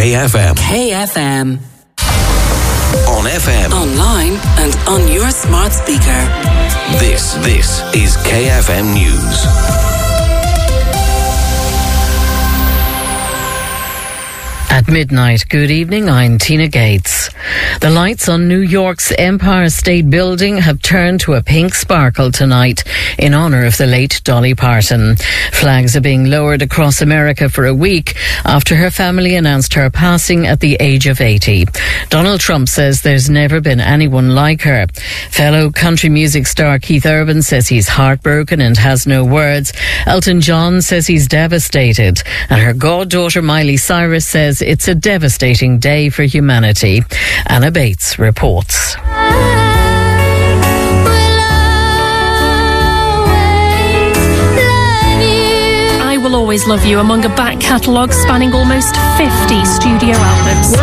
KFM. KFM. On FM. Online and on your smart speaker. This is KFM News. At midnight, good evening, I'm Tina Gates. The lights on New York's Empire State Building have turned to a pink sparkle tonight in honour of the late Dolly Parton. Flags are being lowered across America for a week after her family announced her passing at the age of 80. Donald Trump says there's never been anyone like her. Fellow country music star Keith Urban says he's heartbroken and has no words. Elton John says he's devastated. And her goddaughter Miley Cyrus says it's a devastating day for humanity. Anna Bates reports. I Will Always Love You among a back catalogue spanning almost 50 studio albums.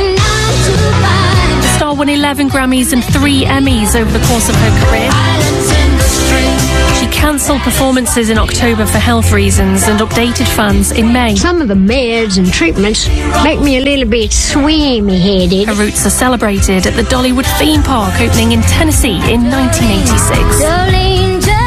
The star won 11 Grammys and 3 Emmys over the course of her career. She cancelled performances in October for health reasons and updated fans in May. Some of the meds and treatments make me a little bit swimmy-headed. Her roots are celebrated at the Dollywood theme park opening in Tennessee in 1986. Jolene, Jolene.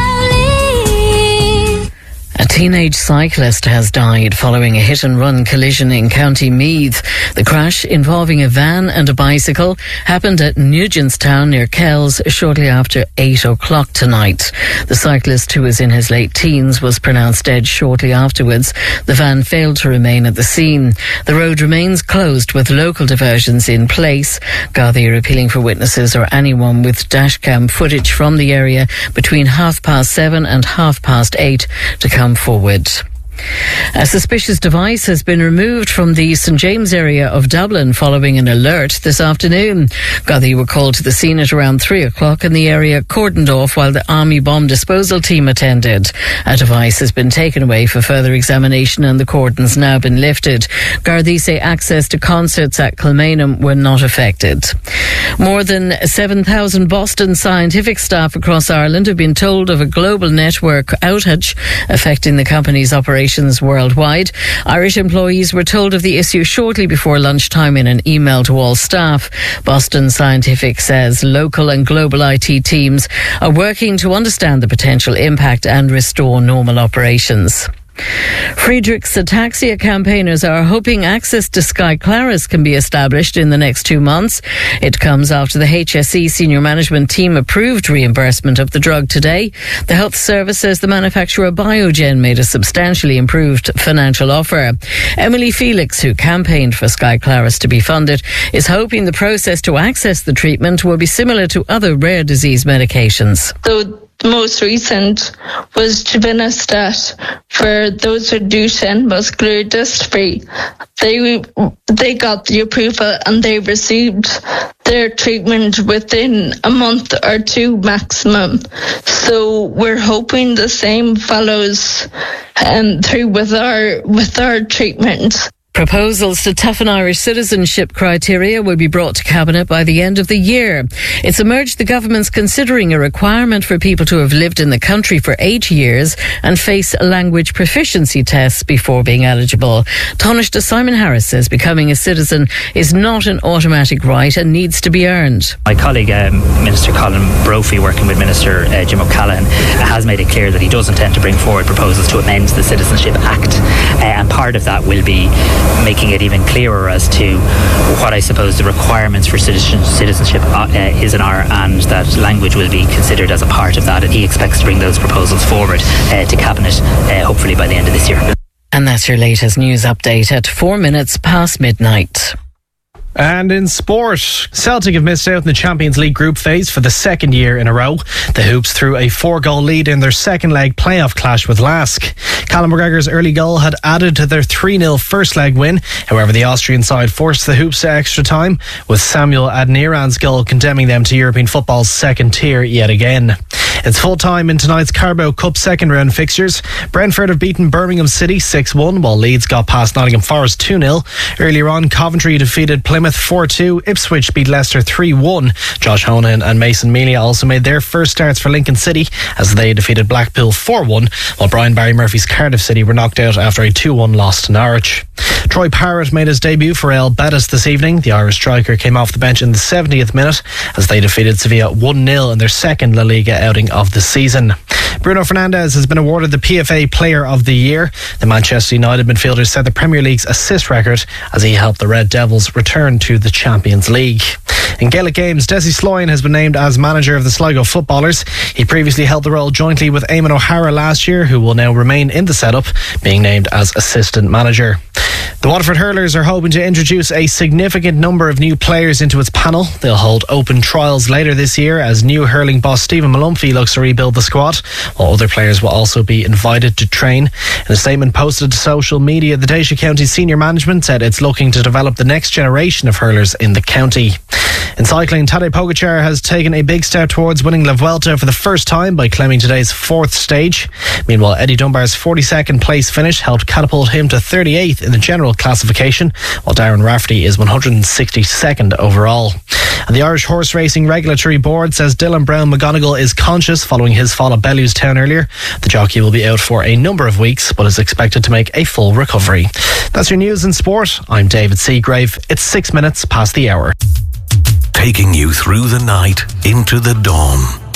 A teenage cyclist has died following a hit-and-run collision in County Meath. The crash, involving a van and a bicycle, happened at Nugentstown near Kells shortly after 8 o'clock tonight. The cyclist, who was in his late teens, was pronounced dead shortly afterwards. The van failed to remain at the scene. The road remains closed with local diversions in place. Gardaí are appealing for witnesses or anyone with dashcam footage from the area between 7:30 and 8:30 to come forward. A suspicious device has been removed from the St James area of Dublin following an alert this afternoon. Gardaí were called to the scene at around 3 o'clock and the area cordoned off while the Army bomb disposal team attended. A device has been taken away for further examination and the cordon's now been lifted. Gardaí say access to concerts at Kilmainham were not affected. More than 7,000 Boston Scientific staff across Ireland have been told of a global network outage affecting the company's operations worldwide. Irish employees were told of the issue shortly before lunchtime in an email to all staff. Boston Scientific says local and global IT teams are working to understand the potential impact and restore normal operations. Friedrich's ataxia campaigners are hoping access to Skyclarys can be established in the next 2 months. It comes after the HSE senior management team approved reimbursement of the drug today. The health service says the manufacturer Biogen made a substantially improved financial offer. Emily Felix, who campaigned for Skyclarys to be funded, is hoping the process to access the treatment will be similar to other rare disease medications. So the most recent was givinostat for those with Duchenne muscular dystrophy. They got the approval and they received their treatment within a month or 2 maximum. So we're hoping the same follows through with our treatment. Proposals to toughen Irish citizenship criteria will be brought to Cabinet by the end of the year. It's emerged the government's considering a requirement for people to have lived in the country for 8 years and face language proficiency tests before being eligible. Taoiseach Simon Harris says becoming a citizen is not an automatic right and needs to be earned. My colleague, Minister Colin Brophy, working with Minister Jim O'Callaghan, has made it clear that he does intend to bring forward proposals to amend the Citizenship Act, and part of that will be making it even clearer as to what I suppose the requirements for citizenship is in our, and that language will be considered as a part of that, and he expects to bring those proposals forward to Cabinet hopefully by the end of this year. And that's your latest news update at 4 minutes past midnight. And in sport, Celtic have missed out in the Champions League group phase for the second year in a row. The Hoops threw a 4-goal lead in their second leg playoff clash with Lask. Callum McGregor's early goal had added to their 3-0 first leg win. However, the Austrian side forced the Hoops to extra time, with Samuel Adniran's goal condemning them to European football's second tier yet again. It's full time in tonight's Carabao Cup second round fixtures. Brentford have beaten Birmingham City 6-1, while Leeds got past Nottingham Forest 2-0. Earlier on, Coventry defeated Plymouth 4-2. Ipswich beat Leicester 3-1. Josh Honan and Mason Melia also made their first starts for Lincoln City as they defeated Blackpool 4-1, while Brian Barry Murphy's Cardiff City were knocked out after a 2-1 loss to Norwich. Troy Parrott made his debut for Real Betis this evening. The Irish striker came off the bench in the 70th minute as they defeated Sevilla 1-0 in their second La Liga outing of the season. Bruno Fernandes has been awarded the PFA Player of the Year. The Manchester United midfielder set the Premier League's assist record as he helped the Red Devils return to the Champions League. In Gaelic games, Desi Sloyan has been named as manager of the Sligo footballers. He previously held the role jointly with Eamon O'Hara last year, who will now remain in the setup, being named as assistant manager. The Waterford Hurlers are hoping to introduce a significant number of new players into its panel. They'll hold open trials later this year as new hurling boss Stephen Malumphey looks to rebuild the squad, while other players will also be invited to train. In a statement posted to social media, the Déise County senior management said it's looking to develop the next generation of hurlers in the county. In cycling, Tadej Pogacar has taken a big step towards winning La Vuelta for the first time by claiming today's fourth stage. Meanwhile, Eddie Dunbar's 42nd place finish helped catapult him to 38th in the general classification, while Darren Rafferty is 162nd overall. And the Irish Horse Racing Regulatory Board says Dylan Brown McGonigal is conscious following his fall at Bellewstown earlier. The jockey will be out for a number of weeks, but is expected to make a full recovery. That's your news in sport. I'm David Seagrave. It's 6 minutes past the hour. Taking you through the night into the dawn.